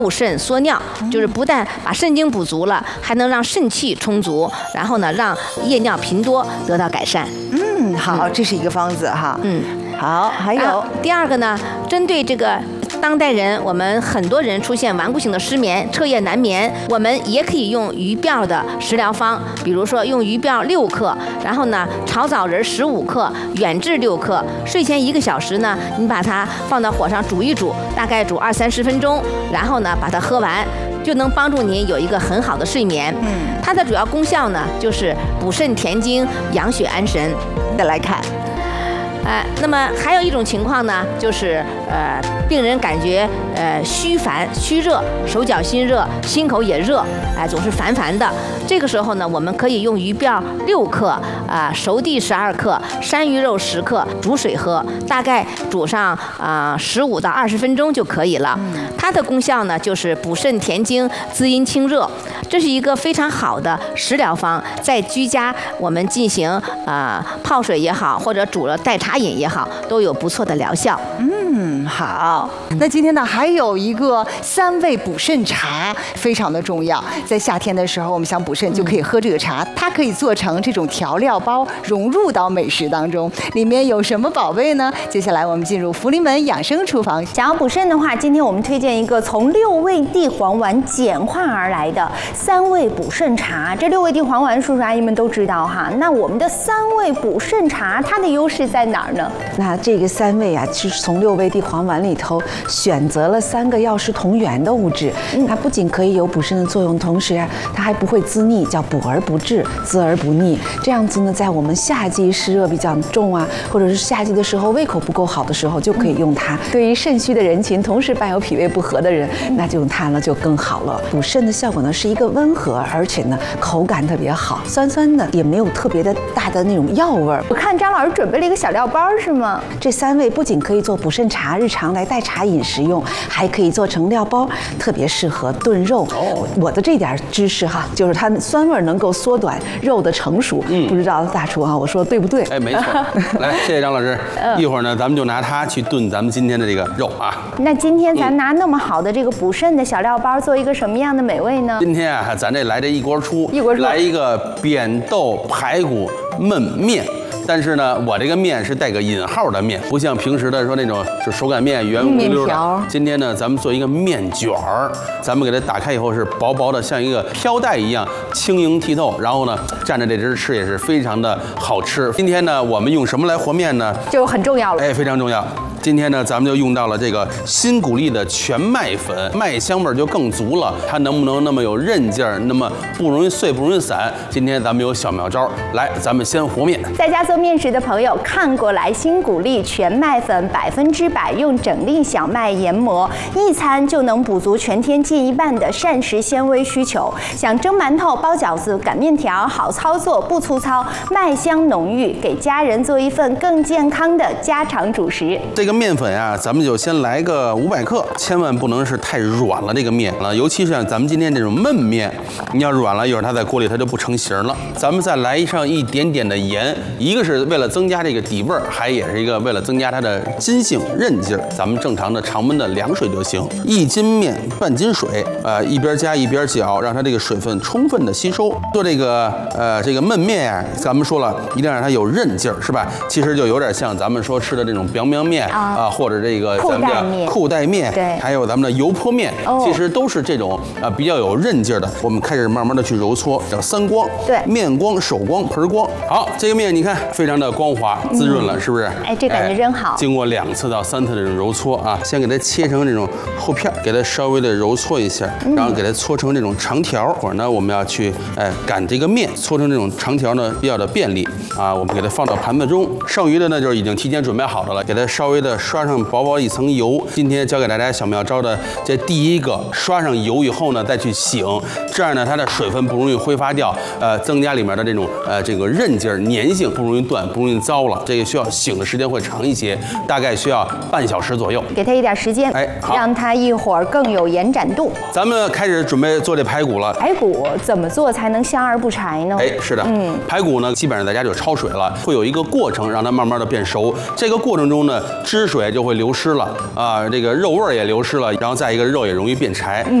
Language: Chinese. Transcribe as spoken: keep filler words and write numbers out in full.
补肾缩尿，就是不但把肾精补足了，还能让肾气充足，然后呢，让夜尿频多得到改善。 嗯，好，这是一个方子哈。嗯，好，还有第二个呢，针对这个。当代人，我们很多人出现顽固性的失眠、彻夜难眠，我们也可以用鱼鳔的食疗方，比如说用鱼鳔六克，然后呢炒枣仁十五克，远志六克，睡前一个小时呢，你把它放到火上煮一煮，大概煮二三十分钟，然后呢把它喝完，就能帮助您有一个很好的睡眠。嗯，它的主要功效呢就是补肾填精、养血安神。 再来看。 呃，那么还有一种情况呢，就是呃，病人感觉呃虚烦、虚热，手脚心热，心口也热，哎、呃，总是烦烦的。这个时候呢，我们可以用鱼鳔六克，啊、呃，熟地十二克，山芋肉十克，煮水喝，大概煮上啊十五到二十分钟就可以了。它的功效呢，就是补肾填精、滋阴清热，这是一个非常好的食疗方，在居家我们进行啊、呃、泡水也好，或者煮了代茶饮也好，都有不错的疗效。 嗯，好。那今天呢，还有一个三味补肾茶，非常的重要。在夏天的时候，我们想补肾就可以喝这个茶，它可以做成这种调料包，融入到美食当中。里面有什么宝贝呢？接下来我们进入福临门养生厨房。 想要补肾的话，今天我们推荐一个从六味地黄丸简化而来的三味补肾茶。这六味地黄丸，叔叔阿姨们都知道哈。那我们的三味补肾茶，它的优势在哪儿呢？ 那这个三味啊，就是从六味地黄丸里头选择了三个药食同源的物质，它不仅可以有补肾的作用，同时啊，它还不会滋腻，叫补而不滞，滋而不腻。这样子呢，在我们夏季湿热比较重啊，或者是夏季的时候胃口不够好的时候，就可以用它。对于肾虚的人群，同时伴有脾胃不和的人，那就用它呢就更好了。补肾的效果呢是一个温和，而且呢口感特别好，酸酸的，也没有特别的大的那种药味儿。 我看张老师准备了一个小料包，是吗？ 这三味不仅可以做补肾茶，日常来代茶饮食用，还可以做成料包，特别适合炖肉。哦，我的这点知识哈，就是它酸味能够缩短肉的成熟。嗯，不知道大厨啊，我说对不对？ 哎，没错。来，谢谢张老师。一会儿呢，咱们就拿它去炖咱们今天的这个肉啊。 那今天咱拿那么好的这个补肾的小料包，做一个什么样的美味呢？ 今天啊，咱这来这一锅出， 一锅出， 来一个扁豆排骨焖面。但是呢，我这个面是带个引号的面，不像平时的说那种就手擀面圆乎溜的。今天呢，咱们做一个面卷儿，咱们给它打开以后是薄薄的，像一个飘带一样轻盈剔透。然后呢，蘸着这汁吃也是非常的好吃。今天呢，我们用什么来和面呢？ 就很重要了。 哎，非常重要。今天呢，咱们就用到了这个新谷粒的全麦粉，麦香味就更足了。它能不能那么有韧劲儿，那么不容易碎，不容易散？今天咱们有小妙招，来，咱们先和面。 在家做面食的朋友看过来，新谷粒全麦粉百分之百用整粒小麦研磨，一餐就能补足全天近一半的膳食纤维需求。想蒸馒头、包饺子、擀面条，好操作不粗糙，麦香浓郁，给家人做一份更健康的家常主食。 这个面粉啊，咱们就先来个五百克，千万不能是太软了。这个面了，尤其是像咱们今天这种焖面，你要软了，一会儿它在锅里它就不成型了。咱们再来上一点点的盐，一个是为了增加这个底味儿，还也是一个为了增加它的筋性韧劲儿。咱们正常的常温的凉水就行，一斤面半斤水，呃，一边加一边搅，让它这个水分充分的吸收。做这个呃这个焖面呀、啊，咱们说了，一定让它有韧劲儿，是吧？其实就有点像咱们说吃的这种biang biang面啊。啊，或者这个咱们叫裤带面，对，还有咱们的油泼面，哦、其实都是这种啊比较有韧劲儿的。我们开始慢慢的去揉搓，叫三光，对，面光、手光、盆光。好，这个面你看非常的光滑滋润了，嗯、是不是？ 哎，这感觉真好。哎、 经过两次到三次的这种揉搓啊，先给它切成这种厚片，给它稍微的揉搓一下，嗯、然后给它搓成这种长条。会儿呢，我们要去哎擀这个面，搓成这种长条呢比较的便利啊。我们给它放到盘子中，剩余的呢就是已经提前准备好的了，给它稍微的刷上薄薄一层油。今天教给大家小妙招的，这第一个刷上油以后呢，再去醒，这样呢它的水分不容易挥发掉，呃，增加里面的这种呃这个韧劲儿、粘性不容易易断，不容易糟了。这个需要醒的时间会长一些，大概需要半小时左右。 给它一点时间， 哎好让它一会儿更有延展度。 咱们开始准备做这排骨了。 排骨怎么做才能香而不柴呢？ 哎，是的，嗯，排骨呢，基本上在家就焯水了，会有一个过程，让它慢慢的变熟。这个过程中呢，汁水就会流失了啊，这个肉味儿也流失了，然后再一个肉也容易变柴。